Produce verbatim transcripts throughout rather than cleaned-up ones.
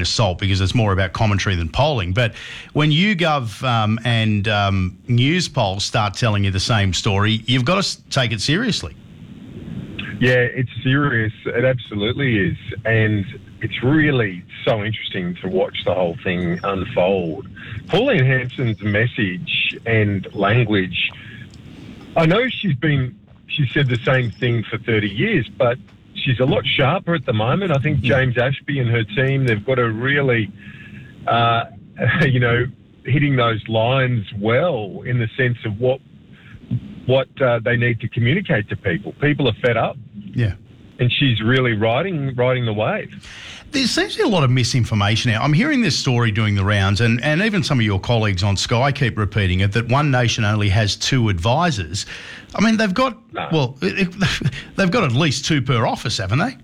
of salt because it's more about commentary than polling. But when YouGov um, and um, news polls start telling you the same story, you've got to take it seriously. Yeah, it's serious. It absolutely is. And it's really so interesting to watch the whole thing unfold. Pauline Hanson's message and language, I know she's been, she said the same thing for thirty years, but she's a lot sharper at the moment. I think James Ashby and her team, they've got to really, uh, you know, hitting those lines well in the sense of what what uh, they need to communicate to people. People are fed up. Yeah. And she's really riding riding the wave. There seems to be a lot of misinformation out. I'm hearing this story doing the rounds, and, and even some of your colleagues on Sky keep repeating it, that One Nation only has two advisors. I mean, they've got, no. well, it, they've got at least two per office, haven't they?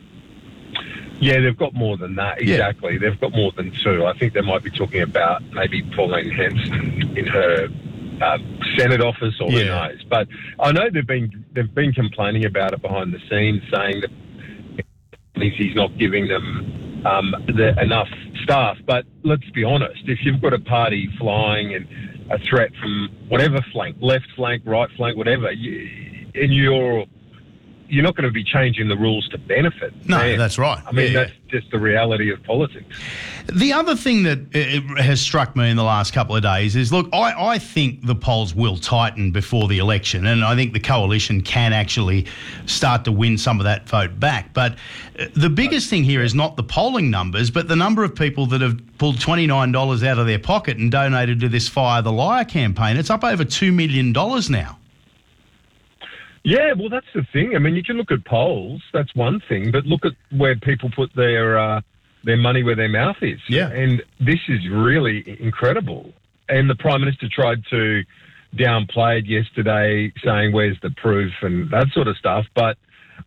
Yeah, they've got more than that, exactly. Yeah. They've got more than two. I think they might be talking about maybe Pauline Hanson in her Uh, Senate office, or who yeah. knows. But I know they've been they've been complaining about it behind the scenes, saying that he's not giving them um, the, enough staff. But let's be honest, if you've got a party flying and a threat from whatever flank, left flank, right flank, whatever, you, and you're you're not going to be changing the rules to benefit. No, man. That's right. I mean, yeah, that's yeah. just the reality of politics. The other thing that uh, has struck me in the last couple of days is, look, I, I think the polls will tighten before the election, and I think the coalition can actually start to win some of that vote back. But uh, the biggest thing here is not the polling numbers, but the number of people that have pulled twenty-nine dollars out of their pocket and donated to this Fire the Liar campaign. It's up over two million dollars now. Yeah, well, that's the thing. I mean, you can look at polls, that's one thing, but look at where people put their uh, their money where their mouth is. Yeah. And this is really incredible. And the Prime Minister tried to downplay it yesterday, saying, where's the proof and that sort of stuff. But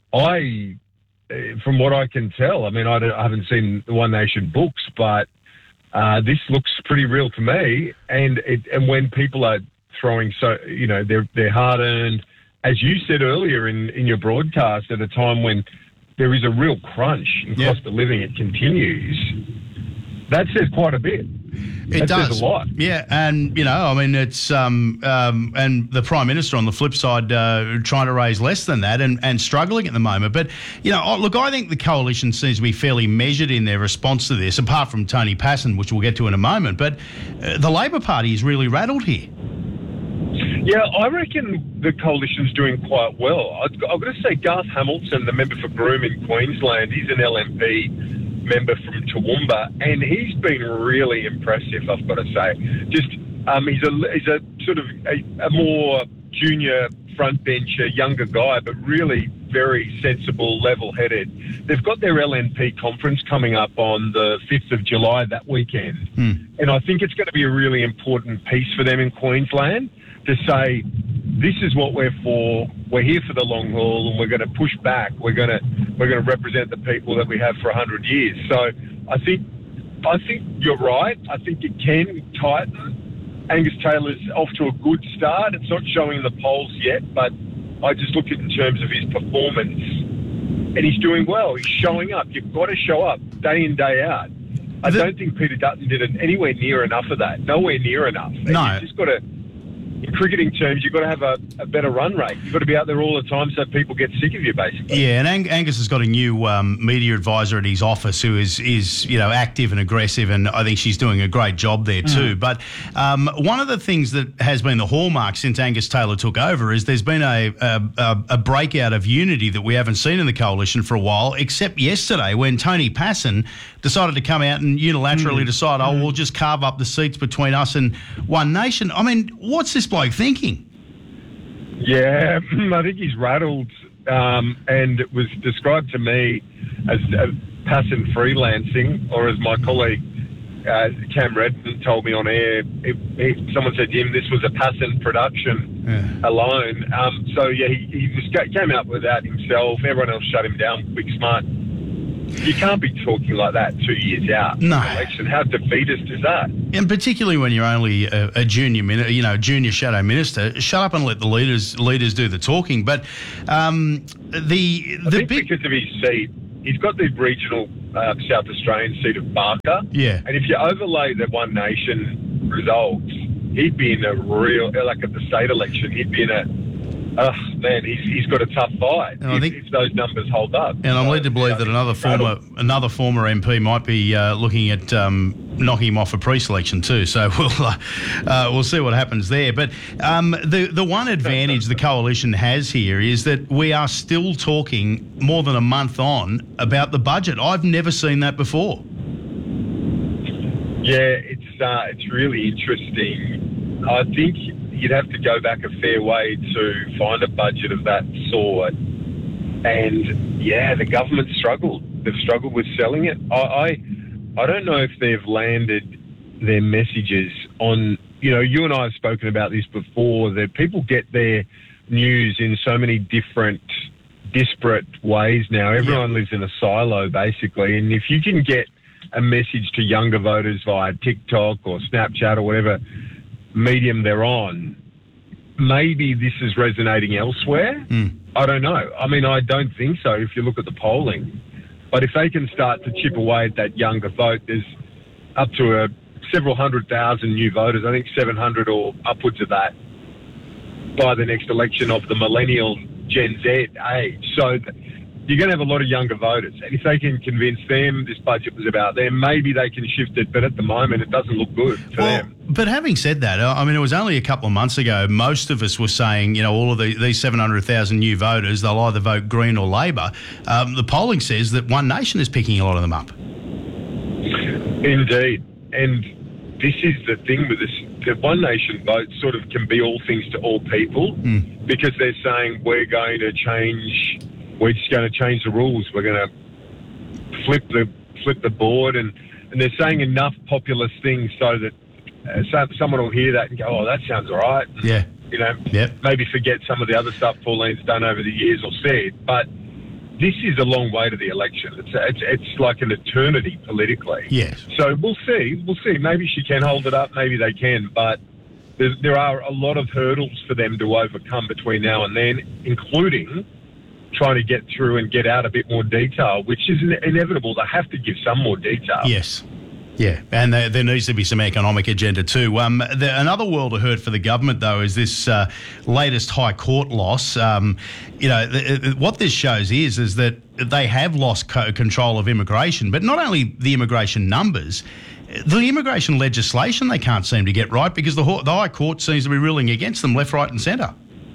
I, from what I can tell, I mean, I, don't, I haven't seen the One Nation books, but uh, this looks pretty real to me. And it, and when people are throwing, so you know, their their hard-earned, as you said earlier in, in your broadcast, at a time when there is a real crunch in yeah. cost of living, it continues. That says quite a bit. It that does. says a lot. Yeah, and, you know, I mean, it's, um, um, and the Prime Minister on the flip side uh, trying to raise less than that and, and struggling at the moment. But, you know, look, I think the coalition seems to be fairly measured in their response to this, apart from Tony Passon, which we'll get to in a moment. But uh, the Labor Party is really rattled here. Yeah, I reckon the coalition's doing quite well. I've got, I've got to say Garth Hamilton, the member for Broome in Queensland, he's an L M P member from Toowoomba, and he's been really impressive, I've got to say. Just, um, he's a he's a sort of a, a more junior frontbencher, younger guy, but really very sensible, level-headed. They've got their L N P conference coming up on the fifth of July that weekend, hmm. and I think it's going to be a really important piece for them in Queensland, to say, this is what we're for. We're here for the long haul, and we're going to push back. We're going to we're going to represent the people that we have for a hundred years. So I think I think you're right. I think it can tighten. Angus Taylor's off to a good start. It's not showing in the polls yet, but I just look at it in terms of his performance, and he's doing well. He's showing up. You've got to show up day in, day out. I don't think Peter Dutton did it anywhere near enough of that. Nowhere near enough. And no. You've just got to, in cricketing terms, you've got to have a, a better run rate. You've got to be out there all the time so people get sick of you, basically. Yeah, and Ang- Angus has got a new um, media advisor at his office who is, is, you know, active and aggressive, and I think she's doing a great job there too. Mm. But um, one of the things that has been the hallmark since Angus Taylor took over is there's been a, a, a breakout of unity that we haven't seen in the coalition for a while, except yesterday when Tony Passon decided to come out and unilaterally mm. decide, oh, mm. we'll just carve up the seats between us and One Nation. I mean, what's this bloke thinking? Yeah, I think he's rattled, um, and it was described to me as uh, Passon freelancing, or as my colleague uh, Cam Redden told me on air, it, it, someone said to him this was a Passon production yeah. alone. Um, so, yeah, he, he was, came out with that himself. Everyone else shut him down, quick, smart. You can't be talking like that two years out. No. Election. How defeatist is that? And particularly when you're only a, a junior, min- you know, junior shadow minister, shut up and let the leaders leaders do the talking. But um, the I the think big because of his seat, he's got the regional uh, South Australian seat of Barker. Yeah. And if you overlay the One Nation results, he'd be in a real, like at the state election, he'd be in a, oh man, he's, he's got a tough fight And I if, think- if those numbers hold up. And I'm So, led to believe yeah, that another former rattled. another former M P might be uh, looking at um, knocking him off a pre-selection too. So we'll uh, uh, we'll see what happens there. But um, the the one advantage the coalition has here is that we are still talking more than a month on about the budget. I've never seen that before. Yeah, it's uh, it's really interesting. I think you'd have to go back a fair way to find a budget of that sort. And yeah, the government struggled. They've struggled with selling it. I, I, I don't know if they've landed their messages on, you know, you and I have spoken about this before, that people get their news in so many different, disparate ways now. Everyone lives in a silo, basically. And if you can get a message to younger voters via TikTok or Snapchat or whatever medium they're on, maybe this is resonating elsewhere. Mm. I don't know. I mean, I don't think so if you look at the polling. But if they can start to chip away at that younger vote, there's up to a several hundred thousand new voters, I think seven hundred or upwards of that, by the next election of the millennial Gen Z age. So you're going to have a lot of younger voters. And if they can convince them this budget was about them, maybe they can shift it. But at the moment, it doesn't look good for Well, them. but having said that, I mean, it was only a couple of months ago, most of us were saying, you know, all of the, these seven hundred thousand new voters, they'll either vote Green or Labor. Um, the polling says that One Nation is picking a lot of them up. Indeed. And this is the thing with this. The One Nation vote sort of can be all things to all people Mm. because they're saying we're going to change, we're just going to change the rules. We're going to flip the flip the board. And, and they're saying enough populist things so that uh, some, someone will hear that and go, oh, that sounds all right. And, Yeah. you know, Yep. maybe forget some of the other stuff Pauline's done over the years or said. But this is a long way to the election. It's, it's, it's like an eternity politically. Yes. So we'll see. We'll see. Maybe she can hold it up. Maybe they can. But there, there are a lot of hurdles for them to overcome between now and then, including trying to get through and get out a bit more detail, which is in- inevitable. They have to give some more detail. Yes. Yeah, and there, there needs to be some economic agenda too. Um, the, another world of hurt for the government, though, is this uh, latest High Court loss. Um, you know, the, the, what this shows is is that they have lost co- control of immigration, but not only the immigration numbers, the immigration legislation they can't seem to get right because the, the High Court seems to be ruling against them left, right and centre.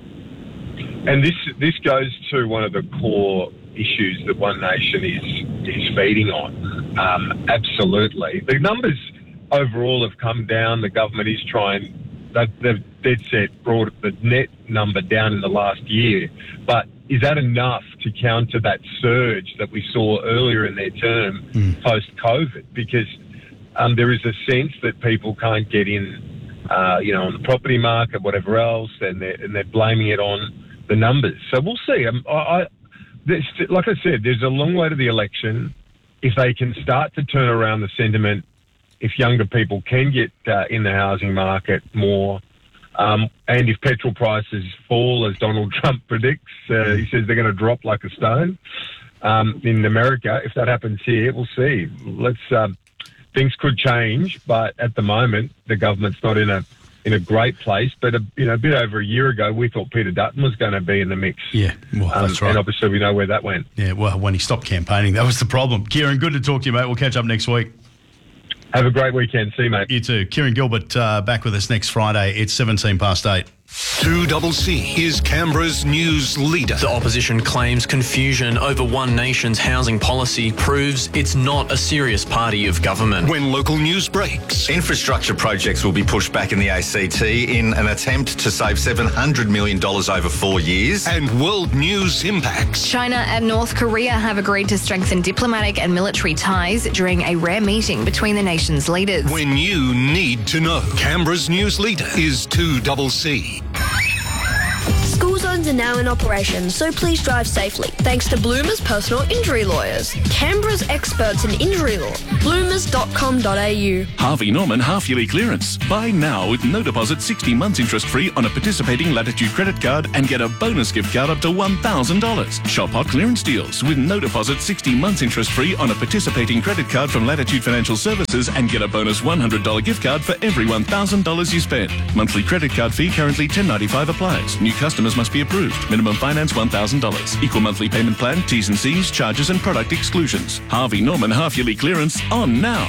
And this this goes to one of the core issues that One Nation is is feeding on. Um, absolutely. The numbers overall have come down. The government is trying, they've, they've dead set brought the net number down in the last year. But is that enough to counter that surge that we saw earlier in their term mm. post-COVID? Because um, there is a sense that people can't get in, uh, you know, on the property market, whatever else, and they're, and they're blaming it on the numbers. So we'll see. Um, I, I, this, like I said, there's a long way to the election. If they can start to turn around the sentiment, if younger people can get uh, in the housing market more, um, and if petrol prices fall, as Donald Trump predicts, uh, he says they're going to drop like a stone um, in America. If that happens here, we'll see. Let's um, things could change, but at the moment, the government's not in a in a great place. But a, you know, a bit over a year ago, we thought Peter Dutton was going to be in the mix. Yeah, well, that's um, right. And obviously, we know where that went. Yeah, well, when he stopped campaigning, that was the problem. Kieran, good to talk to you, mate. We'll catch up next week. Have a great weekend. See you, mate. You too. Kieran Gilbert uh, back with us next Friday. It's seventeen past eight. two C C is Canberra's news leader. The opposition claims confusion over One Nation's housing policy proves it's not a serious party of government. When local news breaks, infrastructure projects will be pushed back in the A C T in an attempt to save seven hundred million dollars over four years. And world news impacts. China and North Korea have agreed to strengthen diplomatic and military ties during a rare meeting between the nation's leaders. When you need to know, Canberra's news leader is two C C. Schools on Claims are now in operation, so please drive safely. Thanks to Bloomer's personal injury lawyers, Canberra's experts in injury law. bloomers dot com dot a u. Harvey Norman half-yearly clearance. Buy now with no deposit, sixty months interest-free on a participating Latitude credit card and get a bonus gift card up to one thousand dollars. Shop hot clearance deals with no deposit, sixty months interest-free on a participating credit card from Latitude Financial Services and get a bonus one hundred dollars gift card for every one thousand dollars you spend. Monthly credit card fee currently ten dollars ninety-five applies. New customers must be approved. Minimum finance one thousand dollars. Equal monthly payment plan, T's and C's, charges and product exclusions. Harvey Norman half-yearly clearance on now.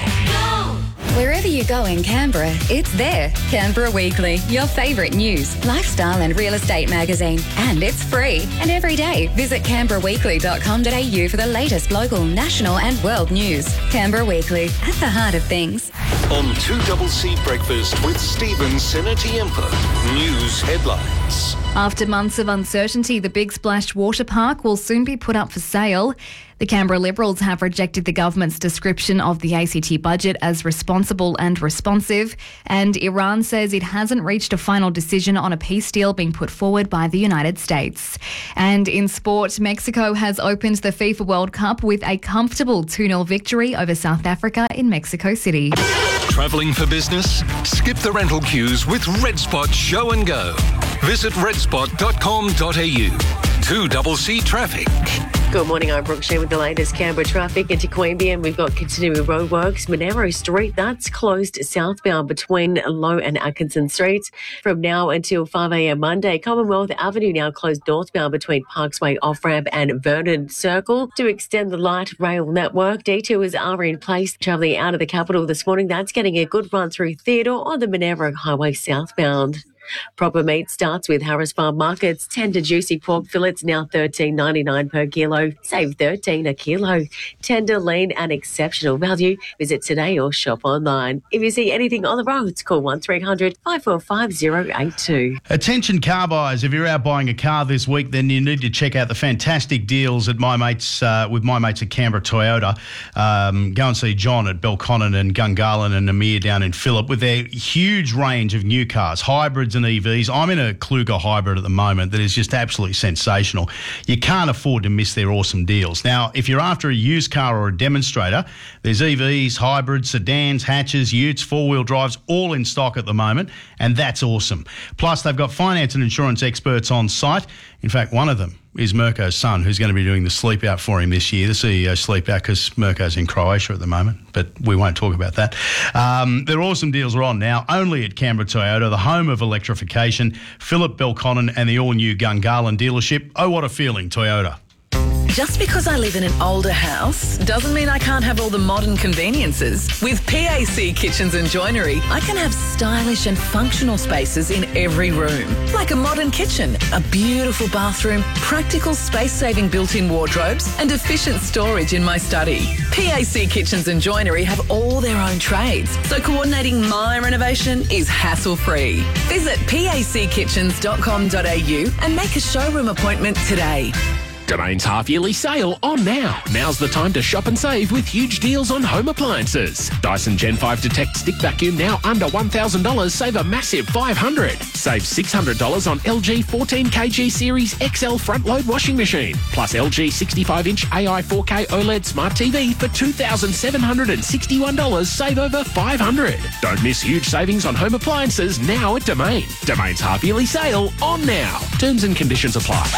Wherever you go in Canberra, it's there. Canberra Weekly, your favourite news, lifestyle and real estate magazine. And it's free. And every day, visit canberra weekly dot com dot a u for the latest local, national and world news. Canberra Weekly, at the heart of things. On two C C Breakfast with Stephen Senatiempo. News headlines. After months of uncertainty, the Big Splash water park will soon be put up for sale. The Canberra Liberals have rejected the government's description of the A C T budget as responsible and responsive, and Iran says it hasn't reached a final decision on a peace deal being put forward by the United States. And in sport, Mexico has opened the FIFA World Cup with a comfortable two nil victory over South Africa in Mexico City. Travelling for business? Skip the rental queues with RedSpot Show and Go. Visit red spot dot com dot a u. two C C Traffic. Good morning, I'm Brooke Shea with the latest Canberra traffic into Queanbeyan. We've got continuing roadworks. Monaro Street, that's closed southbound between Low and Atkinson Streets from now until five a m Monday. Commonwealth Avenue now closed northbound between Parksway Off-Ramp and Vernon Circle to extend the light rail network. Detours are in place travelling out of the capital this morning. That's getting a good run through Theodore on the Monaro Highway southbound. Proper meat starts with Harris Farm Markets. Tender juicy pork fillets now thirteen ninety-nine per kilo. Save thirteen a kilo. Tender, lean and exceptional value. Visit today or shop online. If you see anything on the roads, call one three hundred five four five zero eight two. Attention car buyers, if you're out buying a car this week, then you need to check out the fantastic deals at my mates uh, with my mates at Canberra Toyota. Um, go and see John at Belconnen and Gungahlin and Amir down in Phillip with their huge range of new cars, hybrids and E Vs. I'm in a Kluger hybrid at the moment that is just absolutely sensational. You can't afford to miss their awesome deals. Now, if you're after a used car or a demonstrator, there's E Vs, hybrids, sedans, hatches, utes, four-wheel drives, all in stock at the moment, and that's awesome. Plus, they've got finance and insurance experts on site. In fact, one of them is Mirko's son, who's going to be doing the sleep out for him this year, the C E O sleep out, because Mirko's in Croatia at the moment, but we won't talk about that. Um, their awesome deals are on now, only at Canberra Toyota, the home of electrification, Phillip, Belconnen and the all-new Gungahlin dealership. Oh, what a feeling, Toyota. Just because I live in an older house doesn't mean I can't have all the modern conveniences. With P A C Kitchens and Joinery, I can have stylish and functional spaces in every room. Like a modern kitchen, a beautiful bathroom, practical space-saving built-in wardrobes and efficient storage in my study. P A C Kitchens and Joinery have all their own trades, so coordinating my renovation is hassle-free. Visit p a c kitchens dot com dot a u and make a showroom appointment today. Domain's half-yearly sale on now. Now's the time to shop and save with huge deals on home appliances. Dyson Gen five Detect Stick Vacuum now under one thousand dollars, save a massive five hundred dollars. Save six hundred dollars on L G fourteen kilogram Series X L front-load washing machine. Plus L G sixty-five inch A I four K OLED Smart T V for two thousand seven hundred sixty-one dollars, save over five hundred dollars. Don't miss huge savings on home appliances now at Domain. Domain's half-yearly sale on now. Terms and conditions apply.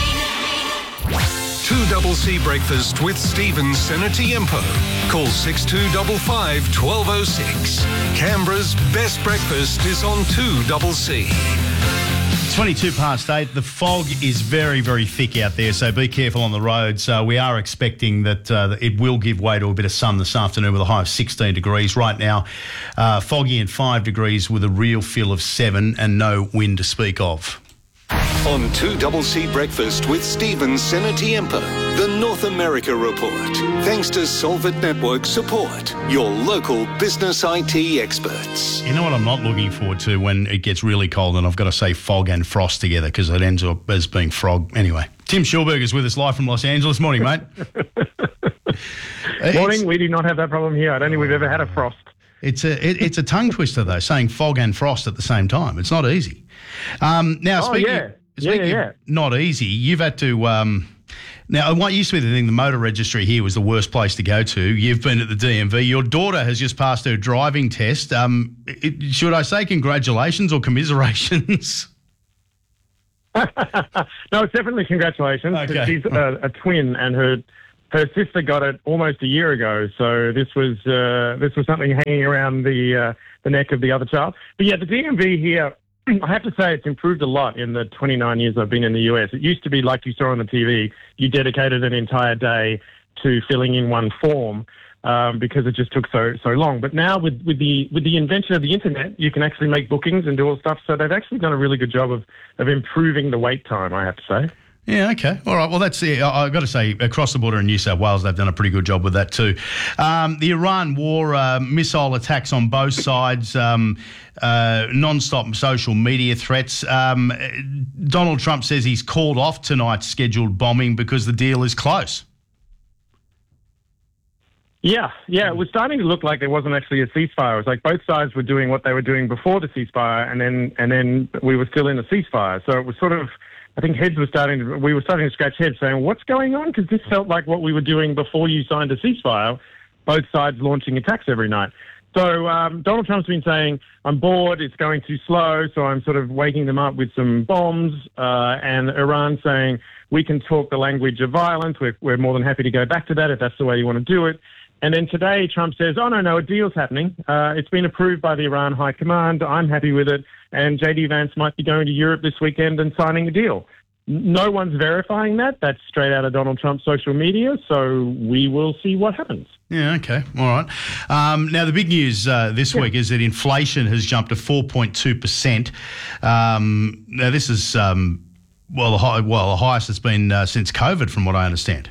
two C C Breakfast with Stephen Senatiempo. Call six two five five, one two zero six. Canberra's best breakfast is on two C C. twenty-two past eight. The fog is very, very thick out there, so be careful on the roads. Uh, we are expecting that uh, it will give way to a bit of sun this afternoon with a high of sixteen degrees. Right now, uh, foggy and five degrees with a real feel of seven and no wind to speak of. On two C C Breakfast with Stephen Senatiempo, the North America Report. Thanks to Solvit Network Support, your local business I T experts. You know what I'm not looking forward to when it gets really cold and I've got to say fog and frost together because it ends up as being frog. Anyway, Tim Schulberg is with us live from Los Angeles. Morning, mate. Morning. We do not have that problem here. I don't think we've ever had a frost. It's a it, it's a tongue twister though, saying fog and frost at the same time. It's not easy. Um, now, oh, speaking, yeah. It's yeah, yeah. Not easy. You've had to. Um, now, what used to be the thing, the motor registry here was the worst place to go to. You've been at the D M V. Your daughter has just passed her driving test. Um, it, should I say congratulations or commiserations? No, it's definitely congratulations. Okay. She's a, a twin, and her her sister got it almost a year ago. So this was uh, this was something hanging around the uh, the neck of the other child. But yeah, the D M V here, I have to say it's improved a lot in the twenty-nine years I've been in the U S. It used to be like you saw on the T V, you dedicated an entire day to filling in one form um, because it just took so so long. But now with, with the with the invention of the internet, you can actually make bookings and do all stuff. So they've actually done a really good job of, of improving the wait time, I have to say. Yeah, okay. All right. Well, that's it. I've got to say, across the border in New South Wales, they've done a pretty good job with that too. Um, the Iran war, uh, missile attacks on both sides, um, uh, non-stop social media threats. Um, Donald Trump says he's called off tonight's scheduled bombing because the deal is close. Yeah, yeah. It was starting to look like there wasn't actually a ceasefire. It was like both sides were doing what they were doing before the ceasefire, and then and then we were still in a ceasefire. So it was sort of, I think heads were starting to, we were starting to scratch heads saying, what's going on? Because this felt like what we were doing before you signed a ceasefire, both sides launching attacks every night. So um, Donald Trump's been saying, I'm bored, it's going too slow, so I'm sort of waking them up with some bombs, uh, and Iran saying, we can talk the language of violence, we're, we're more than happy to go back to that if that's the way you want to do it. And then today Trump says, oh, no, no, a deal's happening. Uh, it's been approved by the Iran High Command, I'm happy with it, and J D Vance might be going to Europe this weekend and signing a deal. No one's verifying that. That's straight out of Donald Trump's social media, so we will see what happens. Yeah, okay. All right. Um, now, the big news uh, this yeah. week is that inflation has jumped to four point two percent. Um, now, this is, um, well, the high, well, the highest it's been uh, since COVID, from what I understand.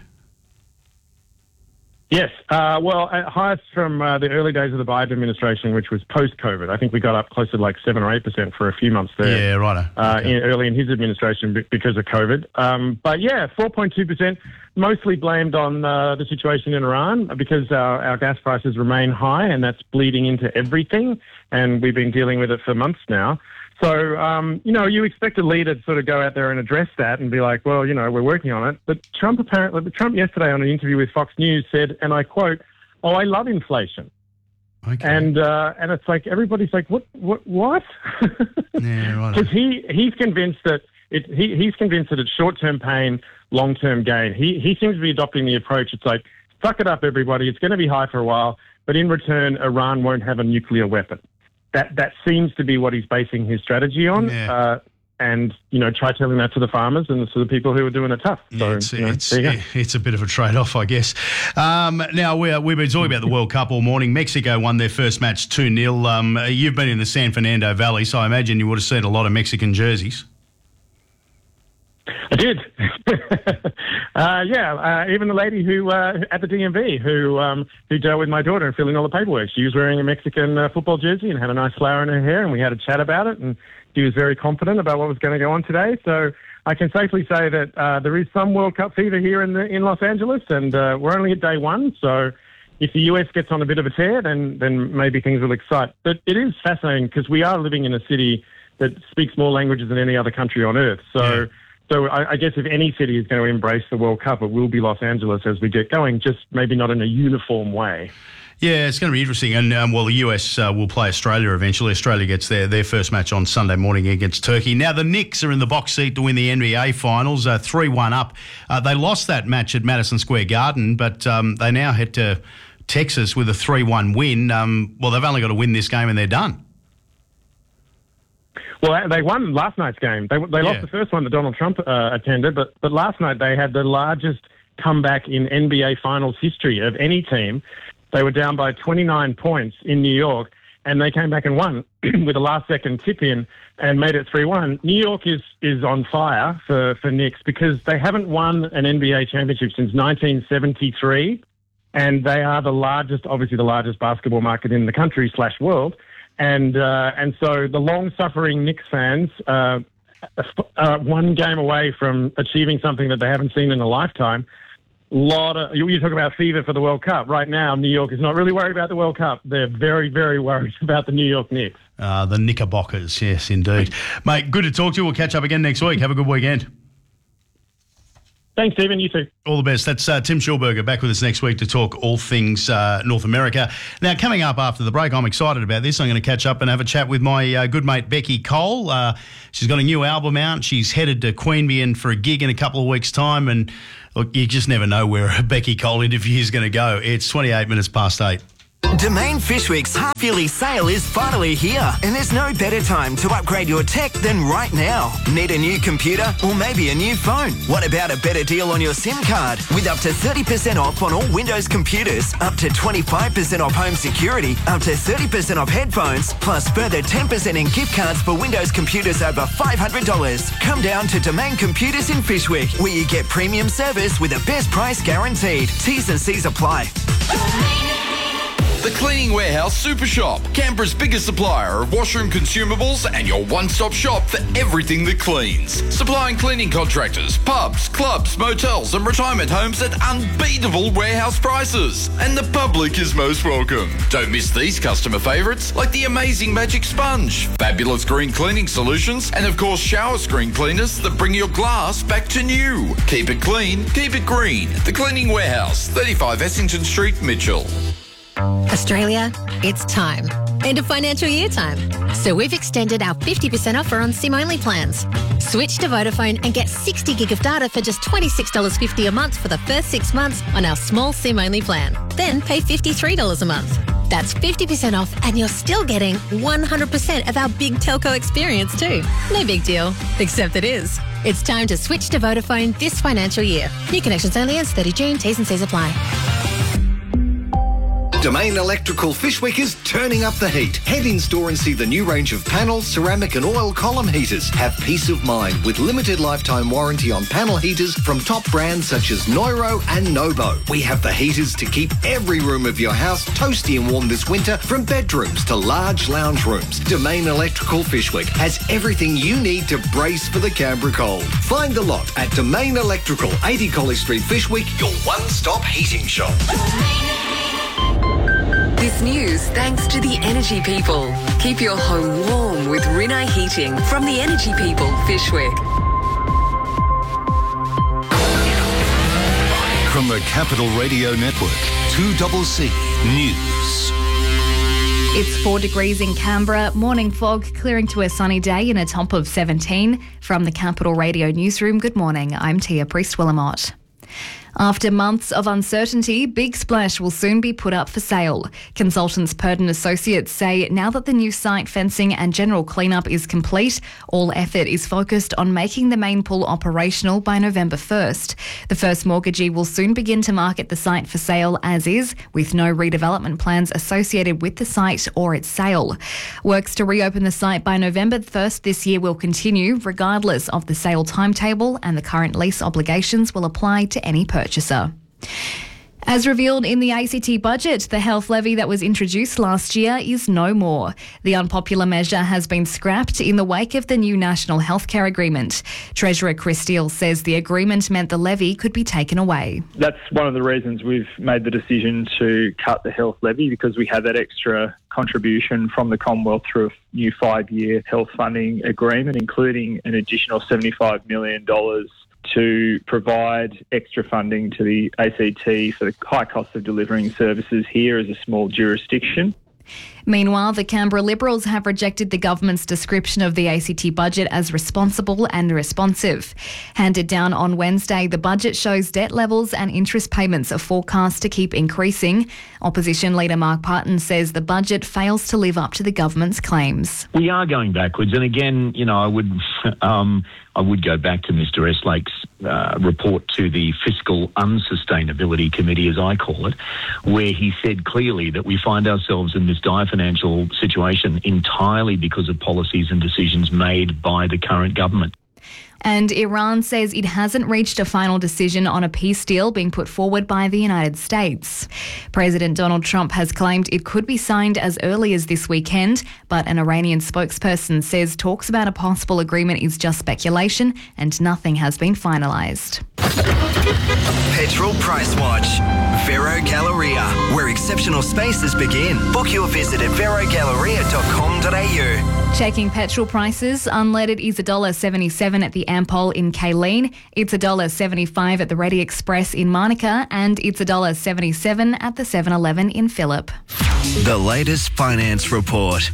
Yes. Uh, well, uh, highest from uh, the early days of the Biden administration, which was post-COVID. I think we got up close to like seven or eight percent for a few months there. Yeah, right. Uh, okay. in, early in his administration b- because of COVID. Um, but yeah, four point two percent, mostly blamed on uh, the situation in Iran because our, our gas prices remain high, and that's bleeding into everything. And we've been dealing with it for months now. So, um, you know, you expect a leader to sort of go out there and address that and be like, well, you know, we're working on it. But Trump apparently, Trump yesterday on an interview with Fox News said, and I quote, oh, I love inflation. Okay. And uh, and it's like, everybody's like, what, what, what? Yeah, right. Because he, he's convinced that it, he, he's convinced that it's short-term pain, long-term gain. He, he seems to be adopting the approach. It's like, suck it up, everybody. It's going to be high for a while, but in return, Iran won't have a nuclear weapon. That that seems to be what he's basing his strategy on, yeah. uh, and you know, try telling that to the farmers and to the people who are doing it tough. So, yeah, it's, you know, it's, it's a bit of a trade-off, I guess. Um, now we're, we've been talking about the World Cup all morning. Mexico won their first match two nil. Um, you've been in the San Fernando Valley, so I imagine you would have seen a lot of Mexican jerseys. I did. uh, yeah, uh, even the lady who uh, at the D M V who um, who dealt with my daughter and filling all the paperwork. She was wearing a Mexican uh, football jersey and had a nice flower in her hair, and we had a chat about it, and she was very confident about what was going to go on today. So I can safely say that uh, there is some World Cup fever here in the, in Los Angeles, and uh, we're only at day one. So if the U S gets on a bit of a tear, then then maybe things will excite. But it is fascinating because we are living in a city that speaks more languages than any other country on earth. So. Yeah. So I, I guess if any city is going to embrace the World Cup, it will be Los Angeles as we get going, just maybe not in a uniform way. Yeah, it's going to be interesting. And, um, well, the U S uh, will play Australia eventually. Australia gets their, their first match on Sunday morning against Turkey. Now, the Knicks are in the box seat to win the N B A Finals, uh, three one up. Uh, they lost that match at Madison Square Garden, but um, they now head to Texas with a three one win. Um, well, they've only got to win this game and they're done. Well, they won last night's game. They they yeah. lost the first one that Donald Trump uh, attended, but but last night they had the largest comeback in N B A Finals history of any team. They were down by twenty-nine points in New York, and they came back and won with a last-second tip-in and made it three one. New York is is on fire for, for Knicks because they haven't won an N B A championship since nineteen seventy-three, and they are the largest, obviously the largest basketball market in the country slash world. And uh, and so the long-suffering Knicks fans uh, are one game away from achieving something that they haven't seen in a lifetime. Lot of, you talk about fever for the World Cup. Right now, New York is not really worried about the World Cup. They're very, very worried about the New York Knicks. Uh, the Knickerbockers, yes, indeed. Mate, good to talk to you. We'll catch up again next week. Have a good weekend. Thanks, Stephen. You too. All the best. That's uh, Tim Schulberger back with us next week to talk all things uh, North America. Now, coming up after the break, I'm excited about this. I'm going to catch up and have a chat with my uh, good mate Becky Cole. Uh, she's got a new album out. She's headed to Queanbeyan for a gig in a couple of weeks' time. And look, you just never know where a Becky Cole interview is going to go. It's twenty-eight minutes past eight. Domain Fishwick's half-yearly sale is finally here, and there's no better time to upgrade your tech than right now. Need a new computer or maybe a new phone? What about a better deal on your SIM card? With up to thirty percent off on all Windows computers, up to twenty-five percent off home security, up to thirty percent off headphones, plus further ten percent in gift cards for Windows computers over five hundred dollars. Come down to Domain Computers in Fishwick, where you get premium service with the best price guaranteed. T's and C's apply. The Cleaning Warehouse Super Shop, Canberra's biggest supplier of washroom consumables and your one-stop shop for everything that cleans. Supplying cleaning contractors, pubs, clubs, motels and retirement homes at unbeatable warehouse prices. And the public is most welcome. Don't miss these customer favourites like the amazing Magic Sponge, fabulous green cleaning solutions and of course shower screen cleaners that bring your glass back to new. Keep it clean, keep it green. The Cleaning Warehouse, thirty-five Essington Street, Mitchell. Australia, it's time. End of financial year time. So we've extended our fifty percent offer on SIM-only plans. Switch to Vodafone and get sixty gig of data for just twenty-six dollars fifty a month for the first six months on our small SIM-only plan. Then pay fifty-three dollars a month. That's fifty percent off and you're still getting one hundred percent of our big telco experience too. No big deal, except it is. It's time to switch to Vodafone this financial year. New connections only ends thirty June. T's and C's apply. Domain Electrical Fishwick is turning up the heat. Head in store and see the new range of panel, ceramic and oil column heaters. Have peace of mind with limited lifetime warranty on panel heaters from top brands such as Neuro and Nobo. We have the heaters to keep every room of your house toasty and warm this winter, from bedrooms to large lounge rooms. Domain Electrical Fishwick has everything you need to brace for the Canberra cold. Find the lot at Domain Electrical, eighty College Street, Fishwick, your one-stop heating shop. This news thanks to the Energy People. Keep your home warm with Rinnai Heating from the Energy People, Fishwick. From the Capital Radio Network, two C C News. It's four degrees in Canberra, morning fog clearing to a sunny day in a top of seventeen. From the Capital Radio Newsroom, good morning, I'm Tia Priest-Willamott. After months of uncertainty, Big Splash will soon be put up for sale. Consultants Purdon Associates say now that the new site fencing and general cleanup is complete, all effort is focused on making the main pool operational by November first. The first mortgagee will soon begin to market the site for sale as is, with no redevelopment plans associated with the site or its sale. Works to reopen the site by November first this year will continue, regardless of the sale timetable, and the current lease obligations will apply to any purchaser. Purchaser. As revealed in the A C T budget, the health levy that was introduced last year is no more. The unpopular measure has been scrapped in the wake of the new National Healthcare Agreement. Treasurer Chris Steele says the agreement meant the levy could be taken away. That's one of the reasons we've made the decision to cut the health levy, because we had that extra contribution from the Commonwealth through a new five-year health funding agreement, including an additional seventy-five million dollars to provide extra funding to the A C T for the high cost of delivering services here as a small jurisdiction. Meanwhile, the Canberra Liberals have rejected the government's description of the A C T budget as responsible and responsive. Handed down on Wednesday, the budget shows debt levels and interest payments are forecast to keep increasing. Opposition leader Mark Parton says the budget fails to live up to the government's claims. We are going backwards, and again, you know, I would um, I would go back to Mister Eslake's uh, report to the Fiscal Unsustainability Committee, as I call it, where he said clearly that we find ourselves in this dire financial situation entirely because of policies and decisions made by the current government. And Iran says it hasn't reached a final decision on a peace deal being put forward by the United States. President Donald Trump has claimed it could be signed as early as this weekend, but an Iranian spokesperson says talks about a possible agreement is just speculation and nothing has been finalised. Petrol Price Watch. Vero Galleria, where exceptional spaces begin. Book your visit at vero galleria dot com dot a u. Checking petrol prices. Unleaded is one dollar seventy-seven at the Ampol in Kayleen. It's one dollar seventy-five at the Ready Express in Monica. And it's one dollar seventy-seven at the seven eleven in Phillip. The latest finance report.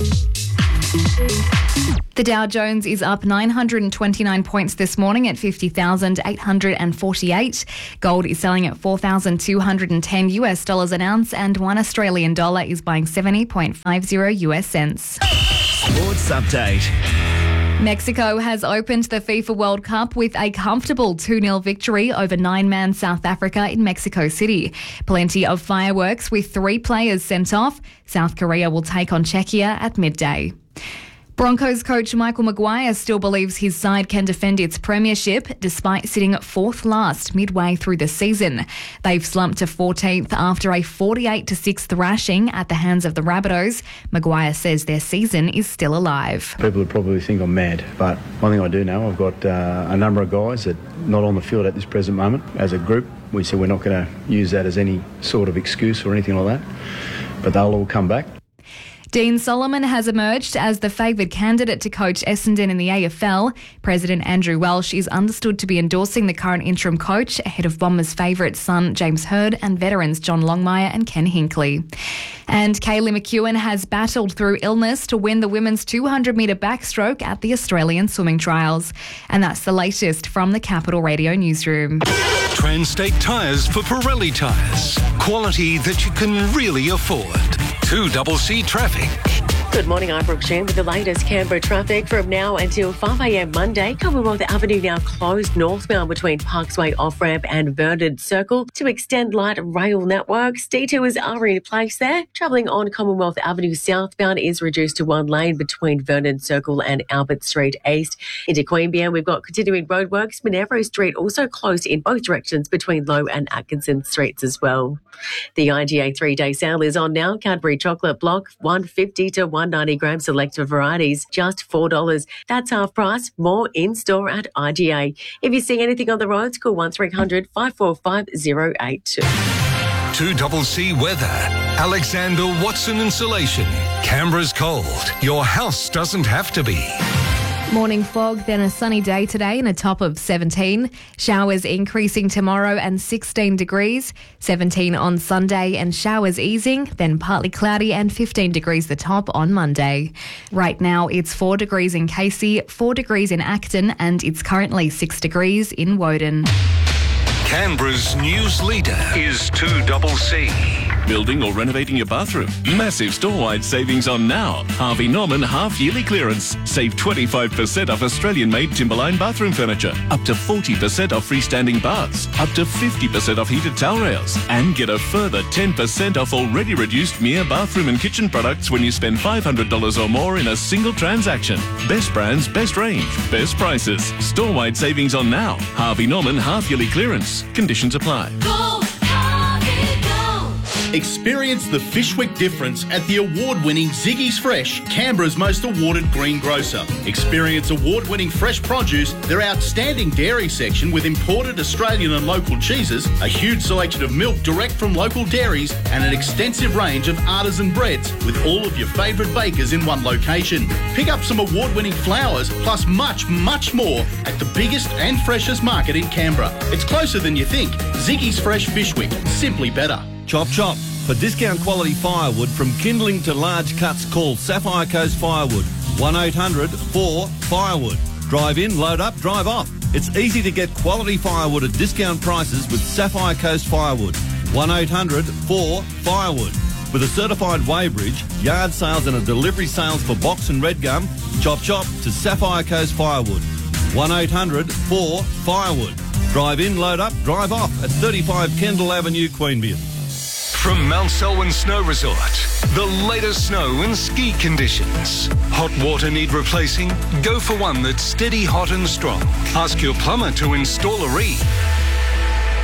The Dow Jones is up nine hundred twenty-nine points this morning at fifty thousand eight hundred forty-eight. Gold is selling at four thousand two hundred ten US dollars an ounce, and one Australian dollar is buying seventy point five zero US cents. Sports update. Mexico has opened the FIFA World Cup with a comfortable two nil victory over nine-man South Africa in Mexico City. Plenty of fireworks with three players sent off. South Korea will take on Czechia at midday. Broncos coach Michael Maguire still believes his side can defend its premiership despite sitting at fourth last midway through the season. They've slumped to fourteenth after a forty-eight to six thrashing at the hands of the Rabbitohs. Maguire says their season is still alive. People would probably think I'm mad, but one thing I do know, I've got uh, a number of guys that are not on the field at this present moment. As a group, we said we're not going to use that as any sort of excuse or anything like that, but they'll all come back. Dean Solomon has emerged as the favoured candidate to coach Essendon in the A F L. President Andrew Welsh is understood to be endorsing the current interim coach ahead of Bombers' favourite son James Hird and veterans John Longmire and Ken Hinkley. And Kaylee McEwen has battled through illness to win the women's two hundred metre backstroke at the Australian Swimming Trials. And that's the latest from the Capital Radio newsroom. Transtate Tyres for Pirelli tyres. Quality that you can really afford. two double C traffic. Good morning, I'm Brooke Shan with the latest Canberra traffic. From now until five a m Monday, Commonwealth Avenue now closed northbound between Parksway off-ramp and Vernon Circle to extend light rail networks. Detours are in place there. Travelling on Commonwealth Avenue southbound is reduced to one lane between Vernon Circle and Albert Street East. Into Queanbeyan, we've got continuing roadworks. Monaro Street also closed in both directions between Low and Atkinson Streets as well. The I G A three-day sale is on now. Cadbury chocolate block, one fifty to one ninety gram select varieties, just four dollars. That's half price. More in-store at I G A. If you see anything on the roads, call one three hundred five four five zero eight two. two double C weather. Alexander Watson Insulation. Canberra's cold. Your house doesn't have to be. Morning fog, then a sunny day today and a top of seventeen. Showers increasing tomorrow and sixteen degrees. seventeen on Sunday and showers easing, then partly cloudy and fifteen degrees the top on Monday. Right now it's four degrees in Casey, four degrees in Acton, and it's currently six degrees in Woden. Canberra's news leader is two double C. Building or renovating your bathroom? Massive store-wide savings on now. Harvey Norman half-yearly clearance. Save twenty-five percent off Australian-made Timberline bathroom furniture. Up to forty percent off freestanding baths. Up to fifty percent off heated towel rails. And get a further ten percent off already reduced M I A bathroom and kitchen products when you spend five hundred dollars or more in a single transaction. Best brands, best range, best prices. Store-wide savings on now. Harvey Norman half-yearly clearance. Conditions apply. Go, Harvey, go. Experience the Fishwick difference at the award-winning Ziggy's Fresh, Canberra's most awarded green grocer. Experience award-winning fresh produce, their outstanding dairy section with imported Australian and local cheeses, a huge selection of milk direct from local dairies, and an extensive range of artisan breads with all of your favourite bakers in one location. Pick up some award-winning flowers, plus much, much more at the biggest and freshest market in Canberra. It's closer than you think. Ziggy's Fresh Fishwick, simply better. Chop chop. For discount quality firewood from kindling to large cuts, call Sapphire Coast Firewood. one eight hundred four firewood. Drive in, load up, drive off. It's easy to get quality firewood at discount prices with Sapphire Coast Firewood. one eight hundred four firewood. With a certified weighbridge, yard sales and a delivery sales for box and red gum, chop chop to Sapphire Coast Firewood. one eight hundred four firewood. Drive in, load up, drive off at thirty-five Kendall Avenue, Queanbeyan. From Mount Selwyn Snow Resort, the latest snow and ski conditions. Hot water need replacing? Go for one that's steady, hot and strong. Ask your plumber to install a reed.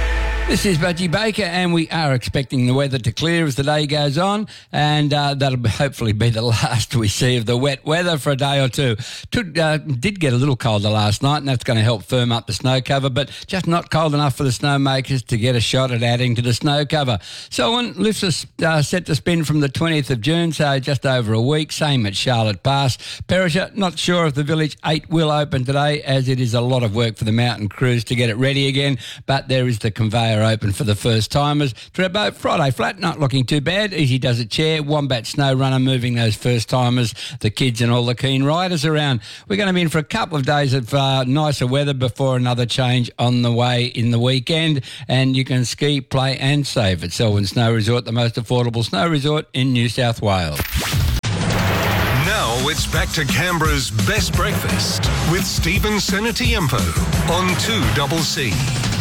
This is Budgie Baker, and we are expecting the weather to clear as the day goes on, and uh, that'll hopefully be the last we see of the wet weather for a day or two. Took, uh, did get a little colder last night, and that's going to help firm up the snow cover, but just not cold enough for the snowmakers to get a shot at adding to the snow cover. Selwyn lifts us uh, set to spin from the twentieth of June, so just over a week. Same at Charlotte Pass. Perisher, not sure if the Village eight will open today, as it is a lot of work for the mountain crews to get it ready again, but there is the conveyor open for the first timers. Trebbo, Friday Flat, not looking too bad. Easy Does It Chair, Wombat Snow Runner moving those first timers, the kids and all the keen riders around. We're going to be in for a couple of days of uh, nicer weather before another change on the way in the weekend, and you can ski, play and save at Selwyn Snow Resort, the most affordable snow resort in New South Wales. Now it's back to Canberra's Best Breakfast with Stephen Senatiempo on two double C.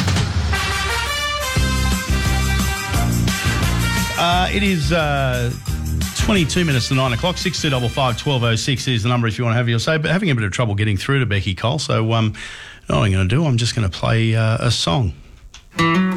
Uh, it is uh, twenty-two minutes to nine o'clock. six two five five, one two oh six is the number if you want to have your say. But having a bit of trouble getting through to Becky Cole. So um, what I'm going to do, I'm just going to play uh, a song.